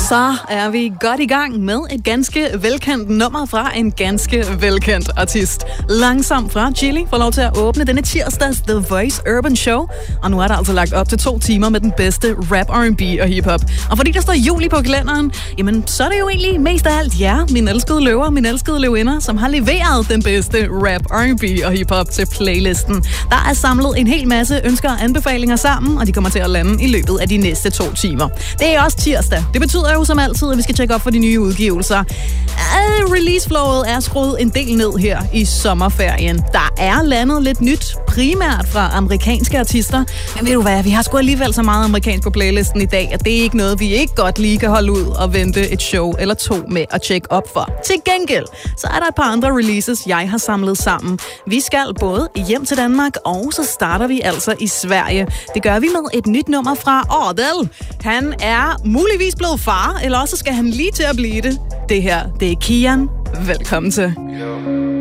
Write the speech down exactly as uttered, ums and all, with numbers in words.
Så er vi godt i gang med et ganske velkendt nummer fra en ganske velkendt artist. Langsomt fra Chili får lov til at åbne denne tirsdags The Voice Urban Show. Og nu er der altså lagt op til to timer med den bedste rap, R and B og hiphop. Og fordi der står juli på kalenderen, jamen så er det jo egentlig mest af alt jer, mine elskede løver, mine elskede løvinder, som har leveret den bedste rap, R and B og hiphop til playlisten. Der er samlet en hel masse ønsker og anbefalinger sammen, og de kommer til at lande i løbet af de næste to timer. Det er også tirsdag. Det betyder jo som altid, at vi skal tjekke op for de nye udgivelser. Releaseflowet er skruet en del ned her i sommerferien. Der er landet lidt nyt, primært fra amerikanske artister. Men ved du hvad, vi har sgu alligevel så meget amerikansk på playlisten i dag, at det er ikke noget, vi ikke godt lige kan holde ud og vente et show eller to med at tjekke op for. Til gengæld, så er der et par andre releases, jeg har samlet sammen. Vi skal både hjem til Danmark, og så starter vi altså i Sverige. Det gør vi med et nyt nummer fra Adel. Han er muligvis blevet far, eller også skal han lige til at blive det. Det her, det er Kian. Velkommen til.